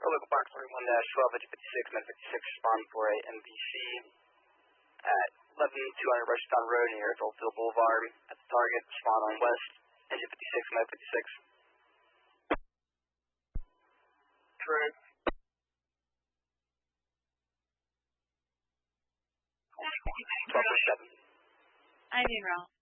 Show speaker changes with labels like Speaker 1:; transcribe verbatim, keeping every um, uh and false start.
Speaker 1: local box thirty-one dash twelve at fifty-six, Med fifty-six, respond for a M V C at eleven two hundred Rushdown Road near Oldfield Boulevard. At the target, respond on west, engine fifty-six, Med fifty-six.
Speaker 2: True.
Speaker 1: twelve seven.
Speaker 3: I'm in route.